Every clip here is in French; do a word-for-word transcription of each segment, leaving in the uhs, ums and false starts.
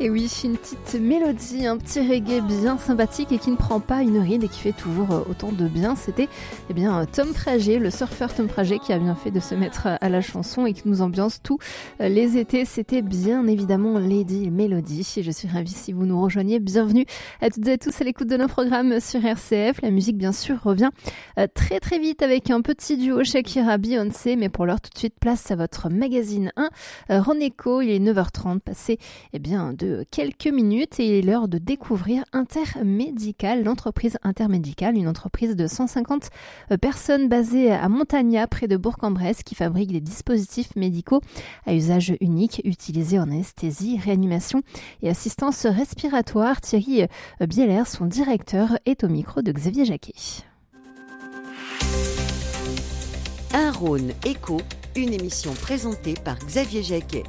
Et oui, une petite mélodie, un petit reggae bien sympathique et qui ne prend pas une ride et qui fait toujours autant de bien. C'était eh bien, Tom Frager, le surfeur Tom Frager, qui a bien fait de se mettre à la chanson et qui nous ambiance tous les étés. C'était bien évidemment Lady Melody. Et je suis ravie si vous nous rejoignez. Bienvenue à toutes et à tous à l'écoute de nos programmes sur R C F. La musique, bien sûr, revient très très vite avec un petit duo Shakira-Beyoncé. Mais pour l'heure, tout de suite, place à votre magazine un. Roneco, il est neuf heures trente, passé eh bien, de quelques minutes et il est l'heure de découvrir Intermédical, l'entreprise Intermédical, une entreprise de cent cinquante personnes basée à Montagna, près de Bourg-en-Bresse, qui fabrique des dispositifs médicaux à usage unique, utilisés en anesthésie, réanimation et assistance respiratoire. Thierry Bieler, son directeur, est au micro de Xavier Jacquet. Un Rhône Éco, une émission présentée par Xavier Jacquet.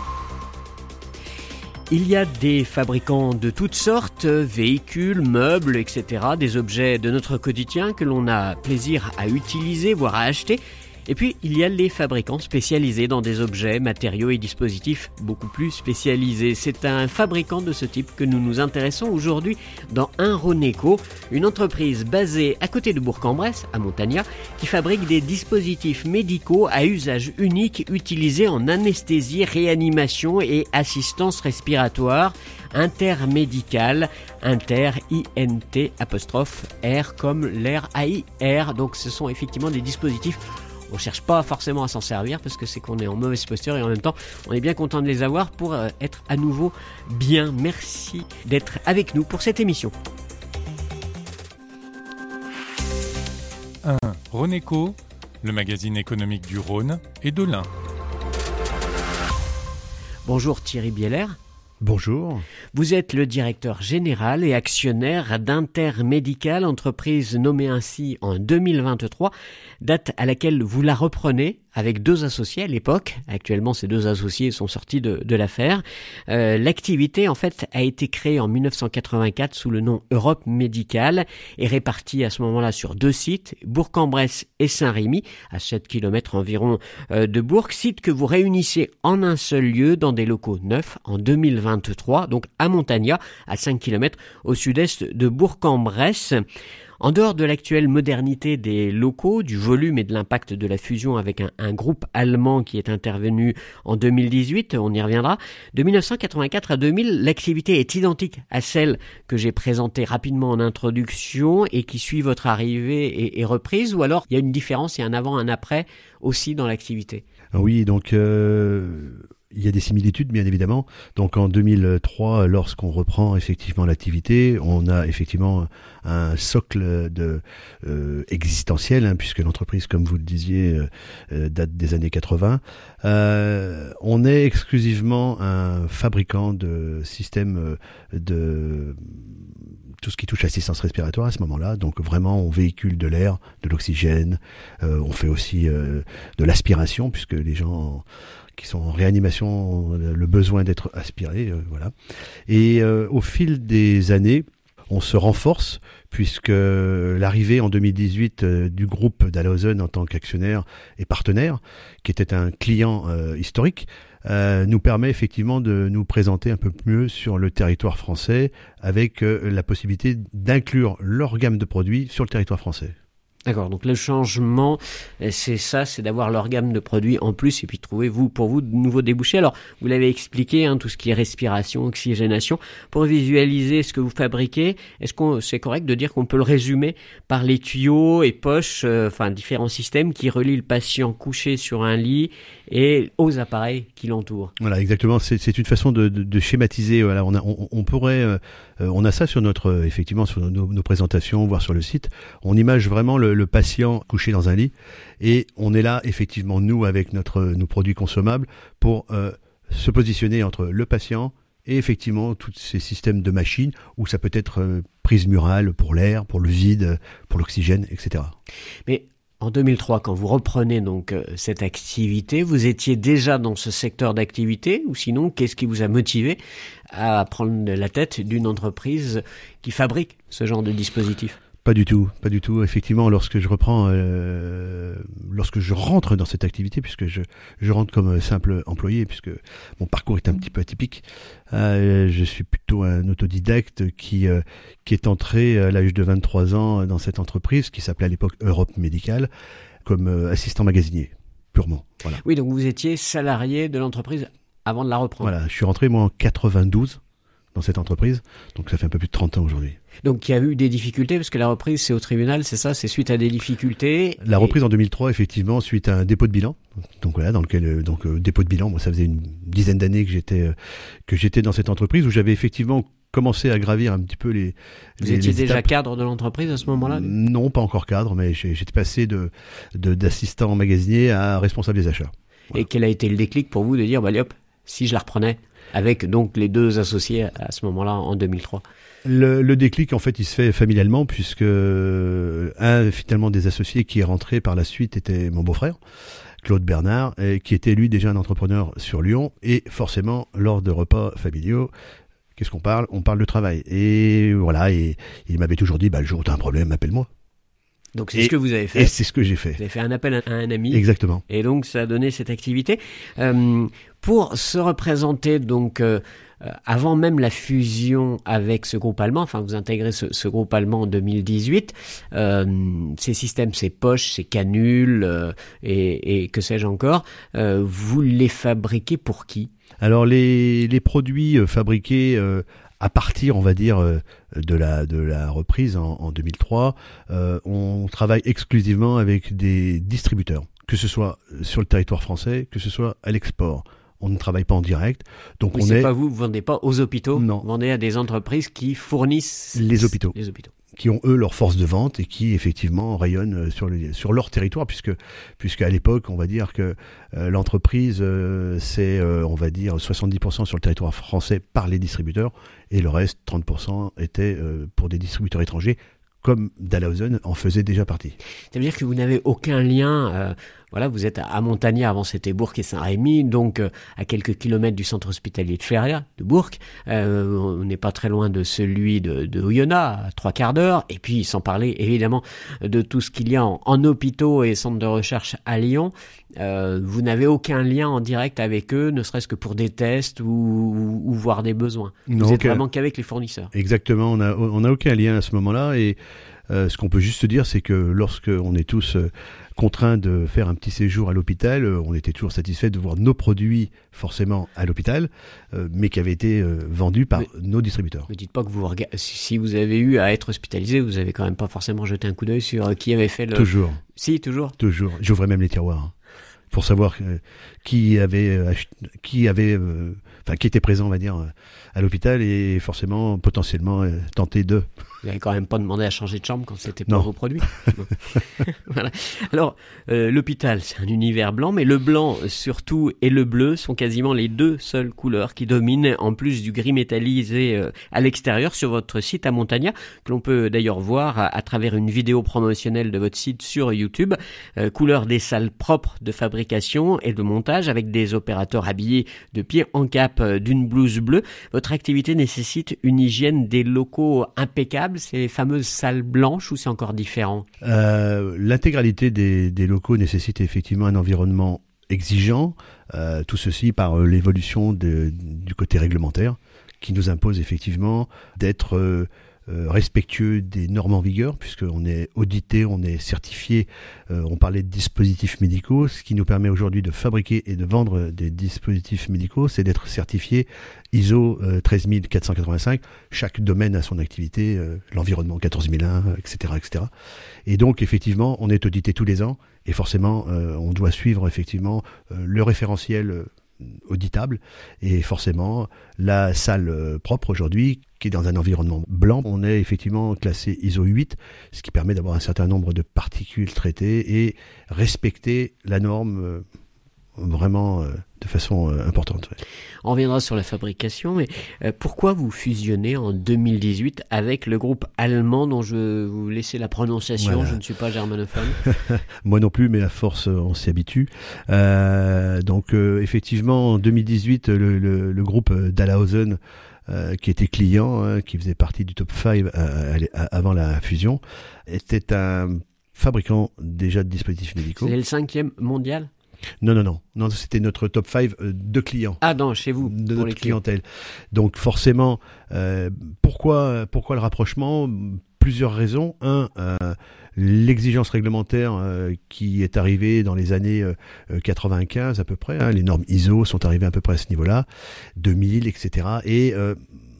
Il y a des fabricants de toutes sortes, véhicules, meubles, et cetera, des objets de notre quotidien que l'on a plaisir à utiliser, voire à acheter. Et puis, il y a les fabricants spécialisés dans des objets, matériaux et dispositifs beaucoup plus spécialisés. C'est un fabricant de ce type que nous nous intéressons aujourd'hui dans Un Roneco, une entreprise basée à côté de Bourg-en-Bresse, à Montagna, qui fabrique des dispositifs médicaux à usage unique utilisés en anesthésie, réanimation et assistance respiratoire. Intermédical, inter, I-N-T, apostrophe, R comme l'air, A-I-R. Donc ce sont effectivement des dispositifs. On ne cherche pas forcément à s'en servir parce que c'est qu'on est en mauvaise posture et en même temps on est bien content de les avoir pour euh, être à nouveau bien. Merci d'être avec nous pour cette émission. un Roneco, le magazine économique du Rhône et de l'Ain. Bonjour Thierry Bieler. Bonjour. Vous êtes le directeur général et actionnaire d'Intermédical, entreprise nommée ainsi en deux mille vingt-trois, date à laquelle vous la reprenez avec deux associés à l'époque. Actuellement, ces deux associés sont sortis de, de l'affaire. Euh, l'activité, en fait, a été créée en dix-neuf cent quatre-vingt-quatre sous le nom Europe Médicale et répartie à ce moment-là sur deux sites, Bourg-en-Bresse et Saint-Rémy, à sept kilomètres environ euh, de Bourg, sites que vous réunissez en un seul lieu dans des locaux neufs en deux mille vingt-trois, donc à Montagna, à cinq kilomètres au sud-est de Bourg-en-Bresse. En dehors de l'actuelle modernité des locaux, du volume et de l'impact de la fusion avec un, un groupe allemand qui est intervenu en deux mille dix-huit, on y reviendra, de dix-neuf cent quatre-vingt-quatre à deux mille, l'activité est identique à celle que j'ai présentée rapidement en introduction et qui suit votre arrivée et, et reprise, ou alors il y a une différence, il y a un avant, un après aussi dans l'activité? Oui, donc... Euh... Il y a des similitudes, bien évidemment. Donc en deux mille trois, lorsqu'on reprend effectivement l'activité, on a effectivement un socle de euh, existentiel, hein, puisque l'entreprise, comme vous le disiez, euh, date des années quatre-vingts. Euh, on est exclusivement un fabricant de systèmes de tout ce qui touche assistance respiratoire à ce moment-là. Donc vraiment, on véhicule de l'air, de l'oxygène. Euh, on fait aussi euh, de l'aspiration, puisque les gens qui sont en réanimation ont le besoin d'être aspirés, euh, voilà. Et euh, au fil des années, on se renforce puisque l'arrivée en deux mille dix-huit euh, du groupe Dalhausen en tant qu'actionnaire et partenaire, qui était un client euh, historique, euh, nous permet effectivement de nous présenter un peu mieux sur le territoire français avec euh, la possibilité d'inclure leur gamme de produits sur le territoire français. D'accord, donc le changement, c'est ça, c'est d'avoir leur gamme de produits en plus et puis trouver vous, pour vous de nouveaux débouchés. Alors, vous l'avez expliqué, hein, tout ce qui est respiration, oxygénation. Pour visualiser ce que vous fabriquez, est-ce qu'on c'est correct de dire qu'on peut le résumer par les tuyaux et poches, euh, enfin différents systèmes qui relient le patient couché sur un lit et aux appareils qui l'entourent? Voilà, exactement. C'est, c'est une façon de, de, de schématiser. Voilà, on, a, on, on pourrait, euh, on a ça sur notre, euh, effectivement, sur nos, nos présentations, voire sur le site. On image vraiment le le patient couché dans un lit et on est là effectivement nous avec notre nos produits consommables pour euh, se positionner entre le patient et effectivement tous ces systèmes de machines où ça peut être euh, prise murale pour l'air, pour le vide, pour l'oxygène, et cetera. Mais en deux mille trois, quand vous reprenez donc euh, cette activité, vous étiez déjà dans ce secteur d'activité ou sinon qu'est-ce qui vous a motivé à prendre la tête d'une entreprise qui fabrique ce genre de dispositif? Pas du tout, pas du tout. Effectivement, lorsque je reprends, euh, lorsque je rentre dans cette activité, puisque je, je rentre comme simple employé, puisque mon parcours est un petit peu atypique, euh, je suis plutôt un autodidacte qui, euh, qui est entré à l'âge de vingt-trois ans dans cette entreprise qui s'appelait à l'époque Europe Médicale, comme euh, assistant magasinier, purement. Voilà. Oui, donc vous étiez salarié de l'entreprise avant de la reprendre. Voilà, je suis rentré moi en quatre-vingt-douze dans cette entreprise, donc ça fait un peu plus de trente ans aujourd'hui. Donc il y a eu des difficultés, parce que la reprise c'est au tribunal, c'est ça, c'est suite à des difficultés. La et... reprise en deux mille trois, effectivement, suite à un dépôt de bilan. Donc voilà, dans lequel donc euh, dépôt de bilan, moi ça faisait une dizaine d'années que j'étais euh, que j'étais dans cette entreprise où j'avais effectivement commencé à gravir un petit peu les. Vous les, étiez les déjà étapes. Cadre de l'entreprise à ce moment-là? Non, pas encore cadre, mais j'ai, j'étais passé de, de d'assistant magasinier à responsable des achats. Voilà. Et quel a été le déclic pour vous de dire, bah allez hop, si je la reprenais, avec donc les deux associés à ce moment-là en deux mille trois? Le, le déclic, en fait, il se fait familialement, puisque un, finalement, des associés qui est rentré par la suite était mon beau-frère, Claude Bernard, et qui était lui déjà un entrepreneur sur Lyon, et forcément, lors de repas familiaux, qu'est-ce qu'on parle? On parle de travail. Et voilà, et il m'avait toujours dit, bah, le jour où tu as un problème, appelle-moi. Donc c'est et, ce que vous avez fait. Et c'est ce que j'ai fait. Vous avez fait un appel à un ami. Exactement. Et donc ça a donné cette activité. Euh, pour se représenter donc euh, avant même la fusion avec ce groupe allemand, enfin vous intégrez ce, ce groupe allemand en deux mille dix-huit, euh, ces systèmes, ces poches, ces canules euh, et, et que sais-je encore, euh, vous les fabriquez pour qui? Alors les, les produits fabriqués euh, à partir, on va dire, euh, de la de la reprise en, en deux mille trois, euh, on travaille exclusivement avec des distributeurs, que ce soit sur le territoire français, que ce soit à l'export. On ne travaille pas en direct, donc oui, on c'est est pas vous, vous vendez pas aux hôpitaux, non. Vous vendez à des entreprises qui fournissent les hôpitaux. Les hôpitaux. Qui ont eux leur force de vente et qui effectivement rayonnent sur, le, sur leur territoire, puisque puisqu'à l'époque on va dire que euh, l'entreprise euh, c'est euh, on va dire soixante-dix pour cent sur le territoire français par les distributeurs et le reste trente pour cent était euh, pour des distributeurs étrangers, comme Dalhausen en faisait déjà partie. Ça veut dire que vous n'avez aucun lien, euh, voilà, vous êtes à Montagnat, avant c'était Bourg et Saint-Rémy, donc euh, à quelques kilomètres du centre hospitalier de Feria, de Bourg. Euh, on n'est pas très loin de celui de, de Oyonnax, à trois quarts d'heure, et puis sans parler évidemment de tout ce qu'il y a en, en hôpitaux et centres de recherche à Lyon. Euh, vous n'avez aucun lien en direct avec eux, ne serait-ce que pour des tests ou, ou, ou voir des besoins. Non, vous êtes aucun... vraiment qu'avec les fournisseurs. Exactement, on a, on a aucun lien à ce moment-là, et euh, ce qu'on peut juste dire, c'est que lorsque on est tous euh, contraints de faire un petit séjour à l'hôpital, euh, on était toujours satisfait de voir nos produits forcément à l'hôpital, euh, mais qui avaient été euh, vendus par mais, nos distributeurs. Ne dites pas que vous regardez, si vous avez eu à être hospitalisé, vous avez quand même pas forcément jeté un coup d'œil sur euh, qui avait fait le... Toujours. Si, toujours. Toujours. J'ouvrais même les tiroirs hein, pour savoir euh, qui avait, euh, ach... qui avait, euh, enfin qui était présent, on va dire, euh, à l'hôpital et forcément potentiellement euh, tenter de. Vous n'avez quand même pas demandé à changer de chambre quand c'était pas non. vos produits. Non. Voilà. Alors, euh, l'hôpital, c'est un univers blanc, mais le blanc surtout et le bleu sont quasiment les deux seules couleurs qui dominent, en plus du gris métallisé euh, à l'extérieur sur votre site à Montagnat, que l'on peut d'ailleurs voir à, à travers une vidéo promotionnelle de votre site sur YouTube. Euh, couleur des salles propres de fabrication et de montage avec des opérateurs habillés de pied en cap euh, d'une blouse bleue. Votre activité nécessite une hygiène des locaux impeccable. C'est les fameuses salles blanches ou c'est encore différent? euh, L'intégralité des, des locaux nécessite effectivement un environnement exigeant, euh, tout ceci par euh, l'évolution de, du côté réglementaire qui nous impose effectivement d'être euh, euh, respectueux des normes en vigueur, puisqu'on est audité, on est certifié, euh, on parlait de dispositifs médicaux, ce qui nous permet aujourd'hui de fabriquer et de vendre des dispositifs médicaux, c'est d'être certifié I S O euh, treize mille quatre cent quatre-vingt-cinq, chaque domaine a son activité, euh, l'environnement quatorze mille un, et cetera, et cetera. Et donc effectivement, on est audité tous les ans, et forcément, euh, on doit suivre effectivement euh, le référentiel euh, auditable, et forcément, la salle euh, propre aujourd'hui, qui est dans un environnement blanc, on est effectivement classé I S O huit, ce qui permet d'avoir un certain nombre de particules traitées et respecter la norme euh, vraiment euh, de façon euh, importante. Ouais. On reviendra sur la fabrication, mais euh, pourquoi vous fusionnez en deux mille dix-huit avec le groupe allemand dont je vais vous laisser la prononciation, voilà. Je ne suis pas germanophone. Moi non plus, mais à force, on s'y habitue. Euh, donc euh, effectivement, en deux mille dix-huit, le, le, le groupe Dalhausen, euh, qui était client, hein, qui faisait partie du top cinq euh, avant la fusion, était un fabricant déjà de dispositifs médicaux. C'est le cinquième mondial ? Non, non, non, non, c'était notre top cinq de clients. Ah non, chez vous, de pour notre les clients. clientèle. Donc forcément, euh, pourquoi, pourquoi le rapprochement ? Plusieurs raisons. Un, euh, l'exigence réglementaire euh, qui est arrivée dans les années euh, quatre-vingt-quinze à peu près. Hein, les normes I S O sont arrivées à peu près à ce niveau-là, deux mille, et cetera. Et euh,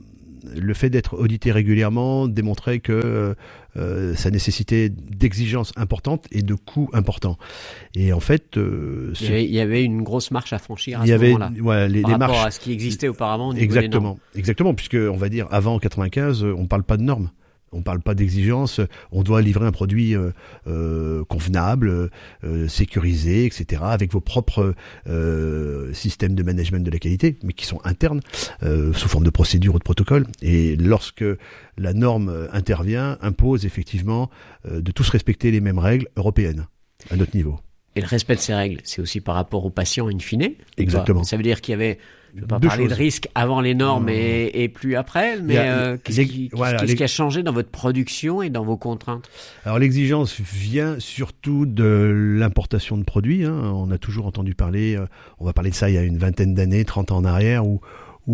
le fait d'être audité régulièrement démontrait que euh, ça nécessitait d'exigences importantes et de coûts importants. Et en fait, euh, il, y avait, il y avait une grosse marche à franchir à il ce y avait, moment-là. Ouais, les, par les rapport marches, à ce qui existait auparavant. Au niveau exactement, des normes. exactement, puisque on va dire avant quatre-vingt-quinze, on parle pas de normes. On ne parle pas d'exigence, on doit livrer un produit euh, euh, convenable, euh, sécurisé, et cetera, avec vos propres euh, systèmes de management de la qualité, mais qui sont internes, euh, sous forme de procédure ou de protocole. Et lorsque la norme intervient, impose effectivement euh, de tous respecter les mêmes règles européennes, à notre niveau. Et le respect de ces règles, c'est aussi par rapport aux patients in fine. Exactement. Ça veut dire qu'il y avait... Je ne veux pas Deux parler choses. de risque avant les normes et, et plus après, mais a, euh, qu'est-ce, les, qui, voilà, qu'est-ce les... qui a changé dans votre production et dans vos contraintes ? Alors l'exigence vient surtout de l'importation de produits. Hein. On a toujours entendu parler, euh, on va parler de ça il y a une vingtaine d'années, trente ans en arrière, où,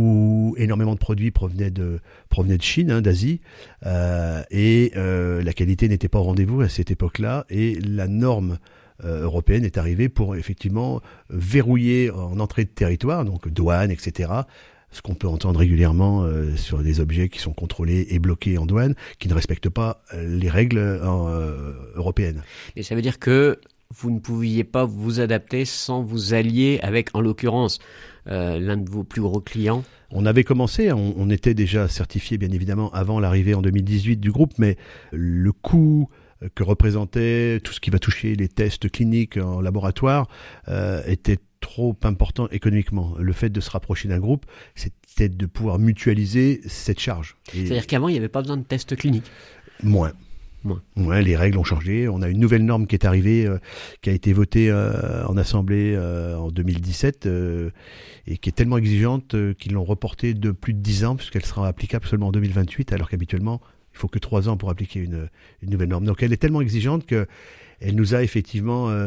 où énormément de produits provenaient de, provenaient de Chine, hein, d'Asie, euh, et euh, la qualité n'était pas au rendez-vous à cette époque-là, et la norme Euh, européenne est arrivée pour effectivement verrouiller en entrée de territoire, donc douane, et cetera. Ce qu'on peut entendre régulièrement euh, sur des objets qui sont contrôlés et bloqués en douane, qui ne respectent pas euh, les règles euh, européennes. Et ça veut dire que vous ne pouviez pas vous adapter sans vous allier avec, en l'occurrence, euh, l'un de vos plus gros clients. On avait commencé, on, on était déjà certifié bien évidemment avant l'arrivée en deux mille dix-huit du groupe, mais le coût que représentait tout ce qui va toucher les tests cliniques en laboratoire euh, était trop important économiquement. Le fait de se rapprocher d'un groupe, c'était de pouvoir mutualiser cette charge. Et c'est-à-dire qu'avant, il n'y avait pas besoin de tests cliniques. Moins. Moins. Ouais, les règles ont changé. On a une nouvelle norme qui est arrivée, euh, qui a été votée euh, en assemblée euh, en deux mille dix-sept euh, et qui est tellement exigeante euh, qu'ils l'ont reportée de plus de dix ans puisqu'elle sera applicable seulement en deux mille vingt-huit, alors qu'habituellement il faut que trois ans pour appliquer une, une nouvelle norme. Donc elle est tellement exigeante que elle nous a effectivement euh,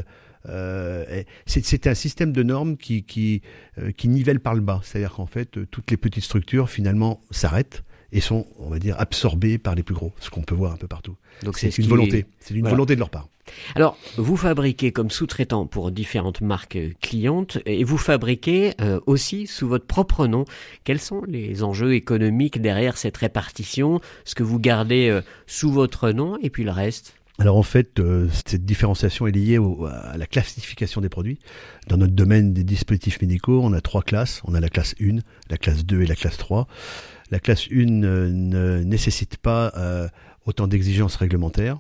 euh, c'est, c'est un système de normes qui qui euh, qui nivelle par le bas. C'est-à-dire qu'en fait euh, toutes les petites structures finalement s'arrêtent et sont, on va dire, absorbées par les plus gros, ce qu'on peut voir un peu partout. Donc c'est, c'est une qui... volonté, c'est une voilà. volonté de leur part. Alors, vous fabriquez comme sous-traitant pour différentes marques clientes et vous fabriquez euh, aussi sous votre propre nom. Quels sont les enjeux économiques derrière cette répartition, ce que vous gardez euh, sous votre nom et puis le reste ? Alors en fait, euh, cette différenciation est liée au, à la classification des produits. Dans notre domaine des dispositifs médicaux, on a trois classes. On a la classe un, la classe deux et la classe trois. La classe un euh, ne nécessite pas euh, autant d'exigences réglementaires.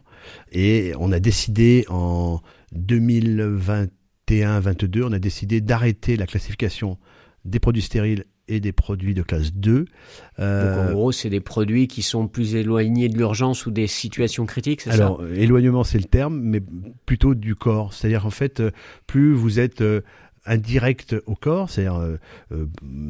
Et on a décidé en deux mille vingt et un vingt-deux, on a décidé d'arrêter la classification des produits stériles et des produits de classe deux. Euh, Donc en gros, c'est des produits qui sont plus éloignés de l'urgence ou des situations critiques, c'est alors, ça ? Alors, éloignement, c'est le terme, mais plutôt du corps. C'est-à-dire, en fait, plus vous êtes euh, indirect au corps, c'est-à-dire euh, euh,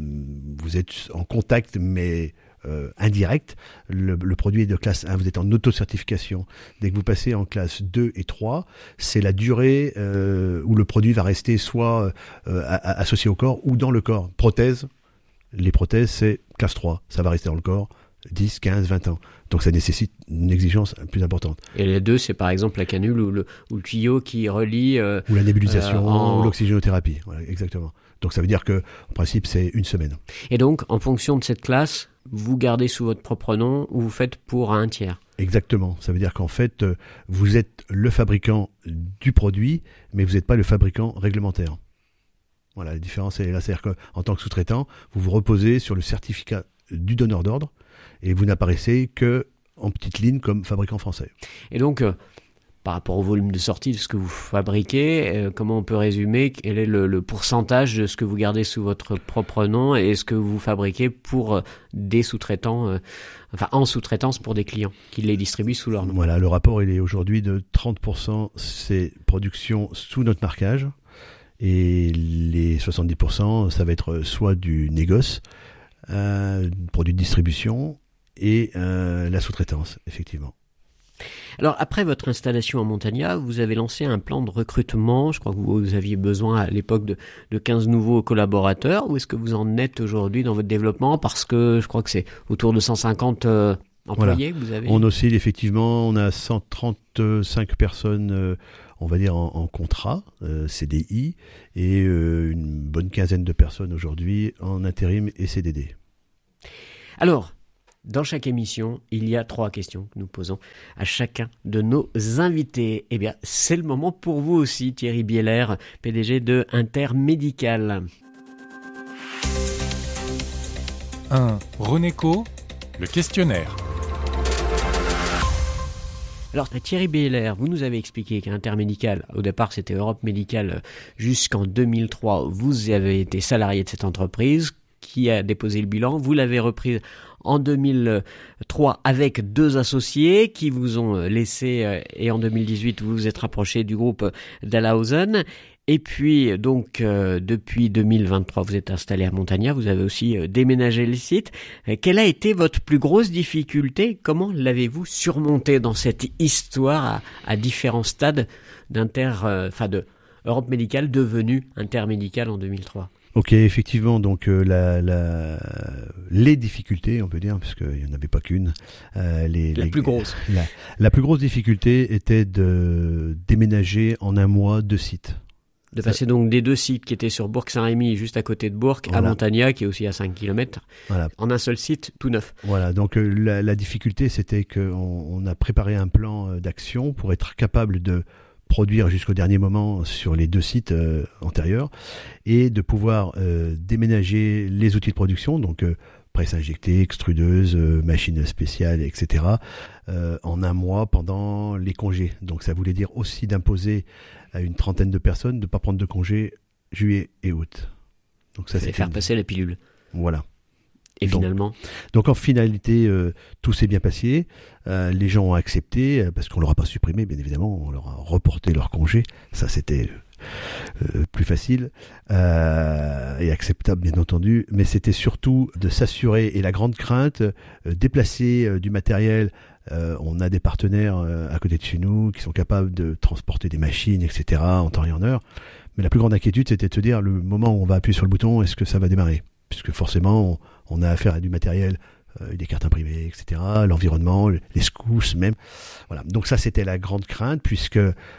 vous êtes en contact, mais euh, indirect, le, le produit est de classe un, vous êtes en auto-certification. Dès que vous passez en classe deux et trois, c'est la durée euh, où le produit va rester soit euh, associé au corps ou dans le corps. Prothèse, les prothèses, c'est classe trois, ça va rester dans le corps dix, quinze, vingt ans. Donc ça nécessite une exigence plus importante. Et les deux, c'est par exemple la canule ou le, ou le tuyau qui relie... Euh, ou la nébulisation, euh, en... ou l'oxygénothérapie. Voilà, exactement. Donc ça veut dire que, en principe, c'est une semaine. Et donc, en fonction de cette classe, vous gardez sous votre propre nom ou vous faites pour un tiers ? Exactement. Ça veut dire qu'en fait, vous êtes le fabricant du produit, mais vous n'êtes pas le fabricant réglementaire. Voilà, la différence est là. C'est-à-dire qu'en tant que sous-traitant, vous vous reposez sur le certificat du donneur d'ordre et vous n'apparaissez que en petite ligne comme fabricant français. Et donc, euh, par rapport au volume de sortie de ce que vous fabriquez, euh, comment on peut résumer quel est le, le pourcentage de ce que vous gardez sous votre propre nom et ce que vous fabriquez pour euh, des sous-traitants, euh, enfin en sous-traitance pour des clients qui les distribuent sous leur nom. Voilà, le rapport il est aujourd'hui de trente pour cent c'est production sous notre marquage et les soixante-dix pour cent ça va être soit du négoce, euh, produit de distribution et euh, la sous-traitance, effectivement. Alors, après votre installation à Montagna, vous avez lancé un plan de recrutement. Je crois que vous aviez besoin à l'époque de, de quinze nouveaux collaborateurs. Où est-ce que vous en êtes aujourd'hui dans votre développement? Parce que je crois que c'est autour de cent cinquante euh, employés voilà. que vous avez. On oscille effectivement, on a cent trente-cinq personnes, euh, on va dire, en, en contrat, euh, C D I, et euh, une bonne quinzaine de personnes aujourd'hui en intérim et C D D. Alors, dans chaque émission, il y a trois questions que nous posons à chacun de nos invités. Eh bien, c'est le moment pour vous aussi, Thierry Bieler, P D G de Intermédical. un. Renéco, le questionnaire. Alors Thierry Bieler, vous nous avez expliqué qu'Intermédical, au départ c'était Europe Médicale jusqu'en deux mille trois, vous avez été salarié de cette entreprise qui a déposé le bilan, vous l'avez reprise en deux mille trois avec deux associés qui vous ont laissé et en deux mille dix-huit vous vous êtes rapproché du groupe Dalhausen. Et puis donc euh, depuis deux mille vingt-trois vous êtes installé à Montagna, vous avez aussi euh, déménagé le site. Euh, quelle a été votre plus grosse difficulté? Comment l'avez-vous surmonté dans cette histoire à, à différents stades d'Inter, euh, enfin de Europe Médicale devenue Intermédical en deux mille trois? Ok, effectivement, donc euh, la, la, les difficultés, on peut dire, parce qu'il n'y en avait pas qu'une. Euh, les, la les, plus grosse. La, la plus grosse difficulté était de déménager en un mois deux sites. De passer donc des deux sites qui étaient sur Bourg-Saint-Rémy, juste à côté de Bourg, voilà, à Montagna, qui est aussi à cinq kilomètres, voilà, en un seul site tout neuf. Voilà, donc euh, la, la difficulté, c'était qu'on on a préparé un plan d'action pour être capable de produire jusqu'au dernier moment sur les deux sites euh, antérieurs et de pouvoir euh, déménager les outils de production, donc euh, presse injectée, extrudeuse, euh, machine spéciale, et cetera, euh, en un mois pendant les congés. Donc ça voulait dire aussi d'imposer à une trentaine de personnes de ne pas prendre de congés juillet et août. Donc ça, c'est faire une... passer la pilule. Voilà. Et donc, finalement donc en finalité, euh, tout s'est bien passé. Euh, les gens ont accepté, euh, parce qu'on ne leur a pas supprimé, bien évidemment, on leur a reporté leur congé. Ça, c'était euh, plus facile euh, et acceptable, bien entendu. Mais c'était surtout de s'assurer, et la grande crainte, euh, déplacer euh, du matériel. Euh, on a des partenaires euh, à côté de chez nous qui sont capables de transporter des machines, et cetera, en temps et en heure. Mais la plus grande inquiétude, c'était de se dire, le moment où on va appuyer sur le bouton, est-ce que ça va démarrer ? Puisque forcément, on, on a affaire à du matériel, euh, des cartes imprimées, et cetera, l'environnement, les secousses même. Voilà. Donc ça, c'était la grande crainte, puisque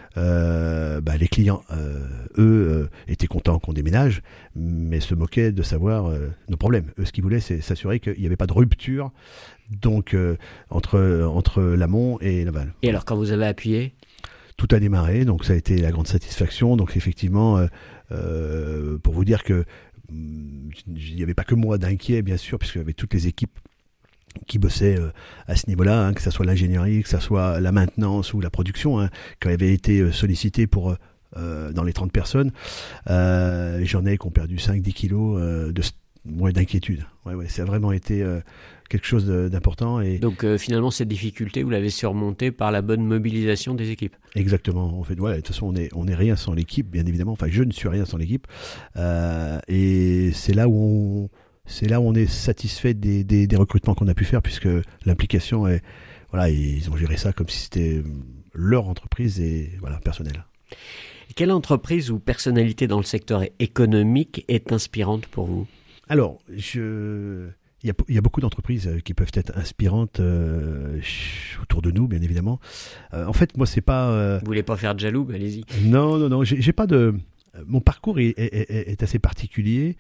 euh, bah, les clients, euh, eux, euh, étaient contents qu'on déménage, mais se moquaient de savoir euh, nos problèmes. Eux, ce qu'ils voulaient, c'est s'assurer qu'il n'y avait pas de rupture donc, euh, entre, entre l'amont et l'aval. Et alors, quand vous avez appuyé ? Tout a démarré, donc ça a été la grande satisfaction. Donc effectivement, euh, euh, pour vous dire que il n'y avait pas que moi d'inquiet, bien sûr, puisqu'il y avait toutes les équipes qui bossaient euh, à ce niveau-là, hein, que ce soit l'ingénierie, que ce soit la maintenance ou la production, hein, qui avaient été sollicités pour, euh, dans les trente personnes. Euh, J'en ai qui ont perdu cinq à dix kilos euh, de, ouais, d'inquiétude. Ouais, ouais, ça a vraiment été euh, quelque chose d'important. Et... Donc euh, finalement, cette difficulté, vous l'avez surmontée par la bonne mobilisation des équipes. Exactement. En fait, voilà, de toute façon, on est, on est rien sans l'équipe, bien évidemment. Enfin, je ne suis rien sans l'équipe. Euh, et c'est là où on, c'est là où on est satisfait des, des, des recrutements qu'on a pu faire, puisque l'implication est, voilà, ils ont géré ça comme si c'était leur entreprise et voilà, personnel. Quelle entreprise ou personnalité dans le secteur économique est inspirante pour vous ? Alors, je... il, y a, il y a beaucoup d'entreprises qui peuvent être inspirantes euh, autour de nous, bien évidemment. Euh, en fait, moi, c'est pas... Euh... Vous voulez pas faire de jaloux, allez-y. Non, non, non, j'ai, j'ai pas de... Mon parcours est, est, est, est assez particulier.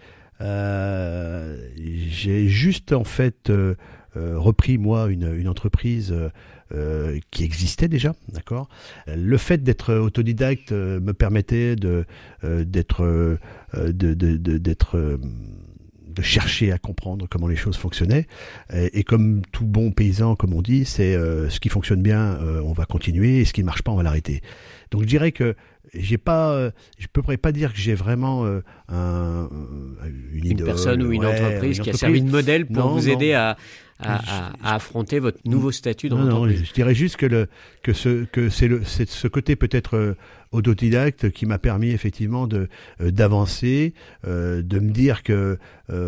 Euh, j'ai juste, en fait, euh, euh, repris, moi, une, une entreprise... Euh, qui existait déjà, d'accord. Le fait d'être autodidacte euh, me permettait de euh, d'être euh, de, de, de, d'être euh, de chercher à comprendre comment les choses fonctionnaient. Et, et comme tout bon paysan, comme on dit, c'est euh, ce qui fonctionne bien, euh, on va continuer, et ce qui ne marche pas, on va l'arrêter. Donc je dirais que j'ai pas, euh, je peux pas dire que j'ai vraiment euh, un, une, une idole, personne ou une ouais, entreprise une qui entreprise. a servi de modèle pour Non, vous non. aider à, à, à, à affronter votre nouveau statut dans non, l'entreprise. Non, je dirais juste que, le, que, ce, que c'est, le, c'est ce côté peut-être euh, autodidacte qui m'a permis effectivement de, euh, d'avancer, euh, de me dire que euh,